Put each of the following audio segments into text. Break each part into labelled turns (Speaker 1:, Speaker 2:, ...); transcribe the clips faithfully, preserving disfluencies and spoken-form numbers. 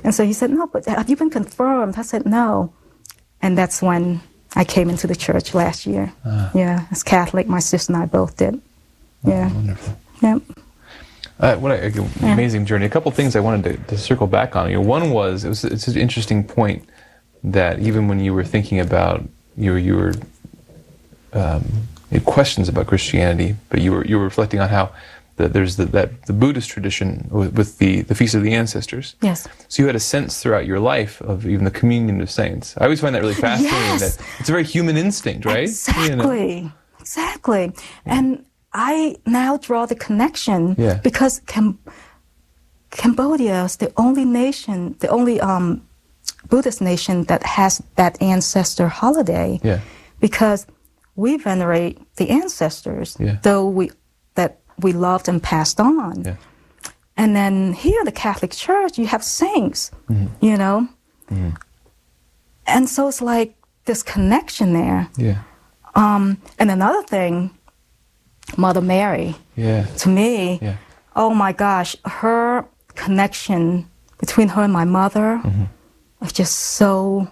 Speaker 1: And so he said, no, but have you been confirmed? I said, no. And that's when I came into the church last year. Uh, yeah, as Catholic, my sister and I both did.
Speaker 2: Oh,
Speaker 1: yeah.
Speaker 2: Wonderful.
Speaker 1: Yeah.
Speaker 2: Uh, what an amazing journey. A couple of things I wanted to, to circle back on. You know, one was, it was it's an interesting point that even when you were thinking about, you were, you were um, you had questions about Christianity, but you were you were reflecting on how the, there's the, that the Buddhist tradition with, with the, the Feast of the Ancestors.
Speaker 1: Yes.
Speaker 2: So you had a sense throughout your life of even the communion of saints. I always find that really fascinating.
Speaker 1: Yes.
Speaker 2: That it's a very human instinct, right?
Speaker 1: Exactly.
Speaker 2: You know?
Speaker 1: Exactly. Yeah. And I now draw the connection
Speaker 2: yeah.
Speaker 1: because Cam- Cambodia is the only nation, the only um, Buddhist nation that has that ancestor holiday.
Speaker 2: Yeah.
Speaker 1: Because we venerate the ancestors,
Speaker 2: yeah.
Speaker 1: though we that we loved and passed on.
Speaker 2: Yeah.
Speaker 1: And then here, the Catholic Church, you have saints, mm-hmm. you know? Mm-hmm. And so it's like this connection there.
Speaker 2: Yeah.
Speaker 1: Um, and another thing, Mother Mary,
Speaker 2: yeah.
Speaker 1: to me,
Speaker 2: yeah.
Speaker 1: oh my gosh, her connection between her and my mother
Speaker 2: mm-hmm.
Speaker 1: was just so,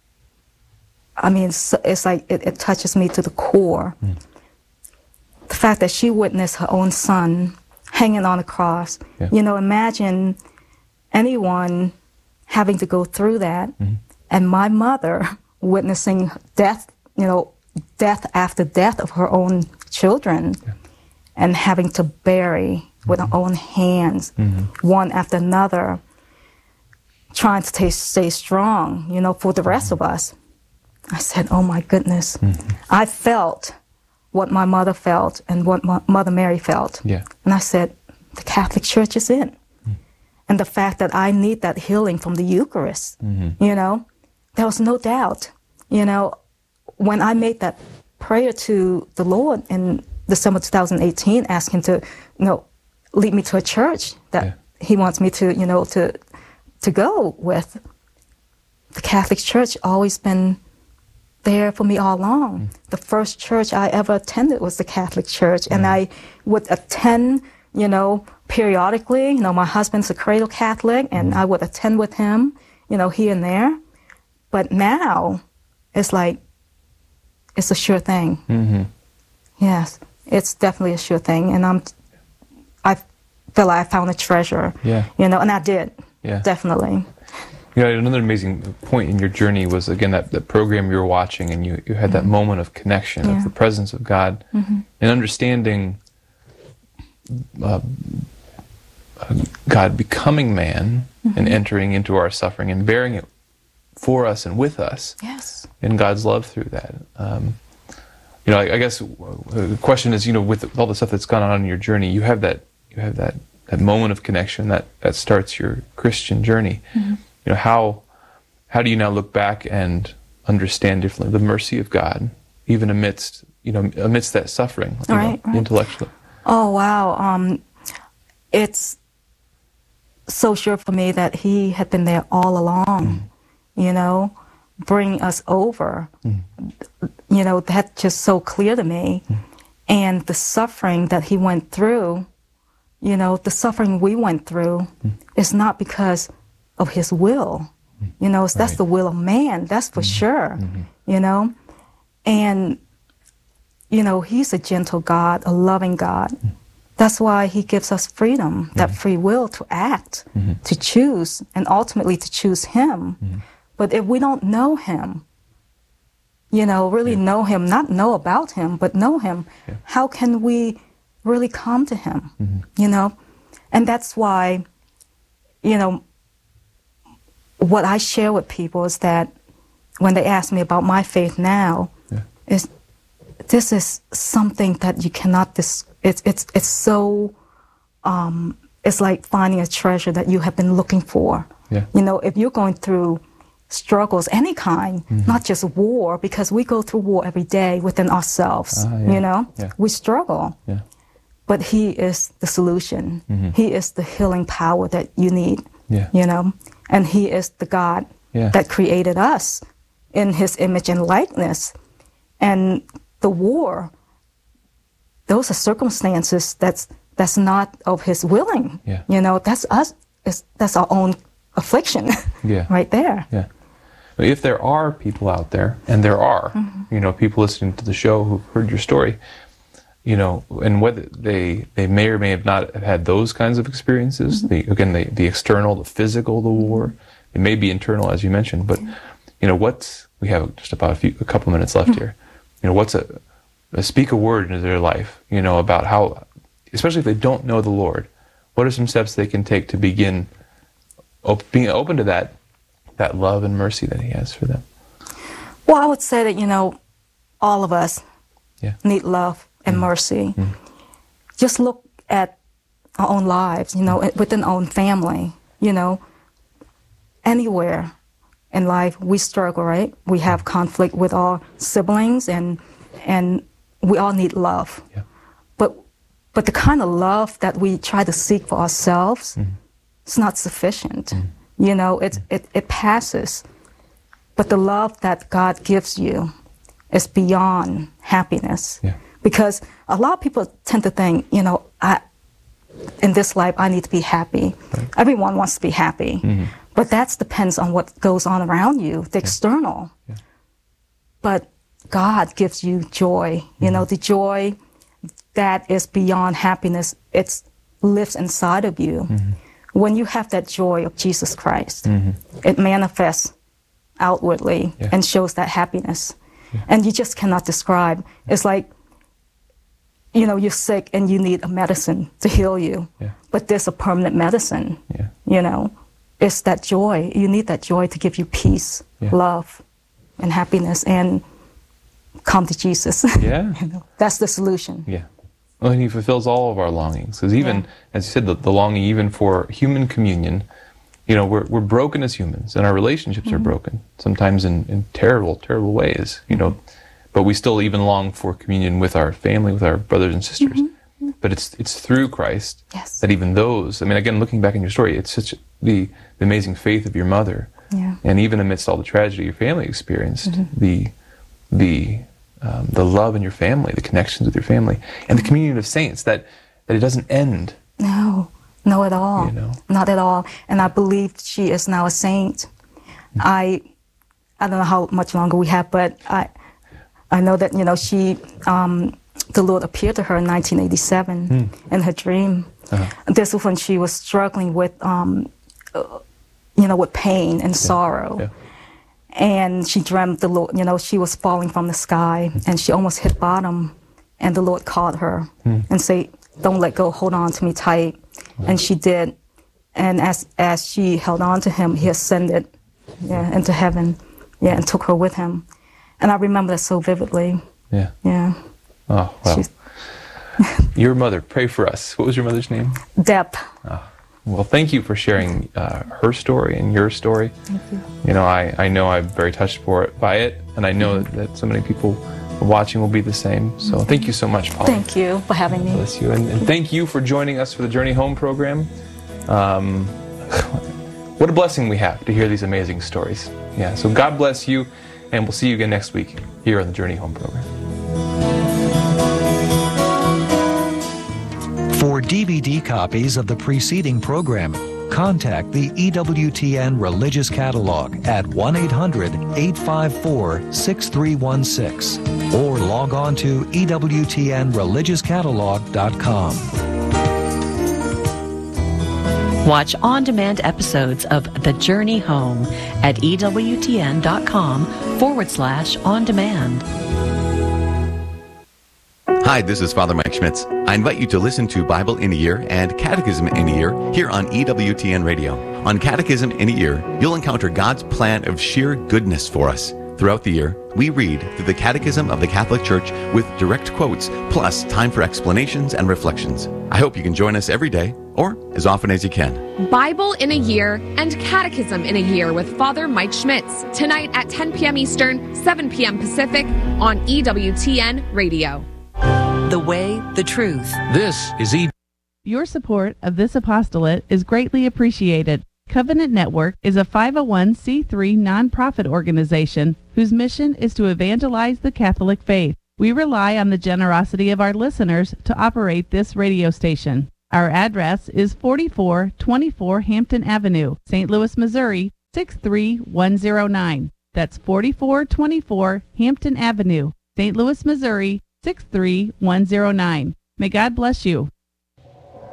Speaker 1: I mean, it's, it's like it, it touches me to the core. Mm. The fact that she witnessed her own son hanging on a cross.
Speaker 2: Yeah.
Speaker 1: You know, imagine anyone having to go through that, mm-hmm. and my mother witnessing death, you know, death after death of her own children, yeah. and having to bury mm-hmm. with her own hands, mm-hmm. one after another, trying to stay, stay strong, you know, for the rest mm-hmm. of us. I said, oh my goodness. Mm-hmm. I felt what my mother felt and what my Mother Mary felt.
Speaker 2: Yeah.
Speaker 1: And I said, the Catholic Church is in. Mm-hmm. And the fact that I need that healing from the Eucharist, mm-hmm. you know, there was no doubt. You know, when I made that prayer to the Lord in December two thousand eighteen, asking to, you know, lead me to a church that yeah. he wants me to, you know, to to go with, the Catholic Church always been there for me all along. Mm. The first church I ever attended was the Catholic Church, mm. and I would attend, you know, periodically. You know, my husband's a cradle Catholic, and mm. I would attend with him, you know, here and there. But now, it's like, it's a sure thing. Mm-hmm. Yes, it's definitely a sure thing, and I'm, I feel like I found a treasure.
Speaker 2: Yeah.
Speaker 1: You know, and I did.
Speaker 2: Yeah.
Speaker 1: Definitely.
Speaker 2: You know, another amazing point in your journey was, again, that, that program you were watching, and you, you had that mm-hmm. moment of connection, yeah. of the presence of God, mm-hmm. and understanding uh, God becoming man mm-hmm. and entering into our suffering and bearing it for us and with us.
Speaker 1: Yes.
Speaker 2: And God's love through that. Um, you know, I, I guess the question is, you know, with all the stuff that's gone on in your journey, you have that, you have that, that moment of connection that, that starts your Christian journey. Mm-hmm. You know, how how do you now look back and understand differently the mercy of God, even amidst, you know, amidst that suffering, you
Speaker 1: right,
Speaker 2: know,
Speaker 1: right.
Speaker 2: intellectually?
Speaker 1: Oh, wow. Um, it's so sure for me that he had been there all along, mm. you know, bringing us over. Mm. You know, that's just so clear to me. Mm. And the suffering that he went through, you know, the suffering we went through mm. is not because of his will, you know, so that's right. the will of man, that's for mm-hmm. sure, mm-hmm. you know, and, you know, he's a gentle God, a loving God. Mm-hmm. That's why he gives us freedom, mm-hmm. that free will to act, mm-hmm. to choose, and ultimately to choose him. Mm-hmm. But if we don't know him, you know, really yeah. know him, not know about him, but know him, yeah. how can we really come to him, mm-hmm. you know? And that's why, you know, what I share with people is that when they ask me about my faith now, yeah. is this is something that you cannot dis- it's it's it's so um, it's like finding a treasure that you have been looking for.
Speaker 2: Yeah.
Speaker 1: You know, if you're going through struggles, any kind, mm-hmm. not just war, because we go through war every day within ourselves. Uh, yeah. You know,
Speaker 2: yeah.
Speaker 1: we struggle.
Speaker 2: Yeah.
Speaker 1: But he is the solution. Mm-hmm. He is the healing power that you need.
Speaker 2: Yeah.
Speaker 1: You know, and he is the God
Speaker 2: yeah.
Speaker 1: that created us in his image and likeness. And the war, those are circumstances that's that's not of his willing.
Speaker 2: Yeah.
Speaker 1: You know, that's us. It's, that's our own affliction
Speaker 2: Yeah.
Speaker 1: right there.
Speaker 2: Yeah. If there are people out there, and there are, mm-hmm. you know, people listening to the show who've heard your story, you know, and whether they they may or may have not have had those kinds of experiences, mm-hmm. the again, the, the external, the physical, the war, it may be internal, as you mentioned, but, you know, what's, we have just about a few, a couple minutes left mm-hmm. here, you know, what's a, a, speak a word into their life, you know, about how, especially if they don't know the Lord, what are some steps they can take to begin op- being open to that, that love and mercy that He has for them?
Speaker 1: Well, I would say that, you know, all of us
Speaker 2: yeah.
Speaker 1: need love and mm. mercy. Mm. Just look at our own lives, you know, mm. within our own family, you know, anywhere in life we struggle, right? We have conflict with our siblings, and and we all need love.
Speaker 2: Yeah.
Speaker 1: But but the kind of love that we try to seek for ourselves, mm. it's not sufficient. Mm. You know, it, it, it passes. But the love that God gives you is beyond happiness.
Speaker 2: Yeah.
Speaker 1: Because a lot of people tend to think, you know, I, in this life, I need to be happy. Right. Everyone wants to be happy. Mm-hmm. But that depends on what goes on around you, the yeah. external.
Speaker 2: Yeah.
Speaker 1: But God gives you joy. Mm-hmm. You know, the joy that is beyond happiness, it lives inside of you. Mm-hmm. When you have that joy of Jesus Christ, mm-hmm. it manifests outwardly yeah. and shows that happiness. Yeah. And you just cannot describe. It's like, you know, you're sick and you need a medicine to heal you.
Speaker 2: Yeah.
Speaker 1: But there's a permanent medicine.
Speaker 2: Yeah.
Speaker 1: You know, it's that joy. You need that joy to give you peace, yeah. love, and happiness, and come to Jesus.
Speaker 2: Yeah.
Speaker 1: You know, that's the solution.
Speaker 2: Yeah. Well, and He fulfills all of our longings. Because even, yeah. as you said, the, the longing even for human communion, you know, we're we're broken as humans, and our relationships mm-hmm. are broken, sometimes in, in terrible, terrible ways, you know. But we still even long for communion with our family, with our brothers and sisters. Mm-hmm. But it's it's through Christ
Speaker 1: yes.
Speaker 2: that even those, I mean, again, looking back in your story, it's such the, the amazing faith of your mother.
Speaker 1: Yeah.
Speaker 2: And even amidst all the tragedy your family experienced, mm-hmm. the the um, the love in your family, the connections with your family, and the communion of saints, that, that it doesn't end.
Speaker 1: No, no at all.
Speaker 2: You know?
Speaker 1: Not at all. And I believe she is now a saint. Mm-hmm. I I don't know how much longer we have, but I I know that, you know, she, um, the Lord appeared to her in nineteen eighty-seven mm. in her dream. Uh-huh. This was when she was struggling with, um, uh, you know, with pain and yeah. sorrow.
Speaker 2: Yeah.
Speaker 1: And she dreamt the Lord, you know, she was falling from the sky mm. and she almost hit bottom. And the Lord called her mm. and said, don't let go, hold on to me tight. Oh. And she did. And as as she held on to Him, He ascended yeah, into heaven yeah, and took her with Him. And I remember that so vividly.
Speaker 2: Yeah.
Speaker 1: Yeah.
Speaker 2: Oh, wow. Your mother, pray for us. What was your mother's name?
Speaker 1: Deb.
Speaker 2: Oh, well, thank you for sharing uh, her story and your story.
Speaker 1: Thank you.
Speaker 2: You know, I, I know I'm very touched for it, by it, and I know mm-hmm. that, that so many people watching will be the same. So mm-hmm. thank you so much, Paula.
Speaker 1: Thank you for having me.
Speaker 2: Bless you. And, and thank you for joining us for the Journey Home program. Um, what a blessing we have to hear these amazing stories. Yeah, so God bless you. And we'll see you again next week here on the Journey Home program.
Speaker 3: For D V D copies of the preceding program, contact the E W T N Religious Catalog at one eight hundred, eight five four, six three one six or log on to E W T N religious catalog dot com.
Speaker 4: Watch on-demand episodes of The Journey Home at E W T N dot com forward slash on demand.
Speaker 5: Hi, this is Father Mike Schmitz. I invite you to listen to Bible in a Year and Catechism in a Year here on E W T N Radio. On Catechism in a Year, you'll encounter God's plan of sheer goodness for us. Throughout the year, we read through the Catechism of the Catholic Church with direct quotes, plus time for explanations and reflections. I hope you can join us every day, or as often as you can.
Speaker 6: Bible in a Year and Catechism in a Year with Father Mike Schmitz, tonight at ten p.m. Eastern, seven p.m. Pacific on E W T N Radio.
Speaker 4: The way, the truth.
Speaker 7: This is E.
Speaker 8: Your support of this apostolate is greatly appreciated. Covenant Network is a five oh one c three nonprofit organization whose mission is to evangelize the Catholic faith. We rely on the generosity of our listeners to operate this radio station. Our address is forty-four twenty-four Hampton Avenue, Saint Louis, Missouri, six three one zero nine. That's forty-four twenty-four Hampton Avenue, Saint Louis, Missouri, six three one zero nine. May God bless you.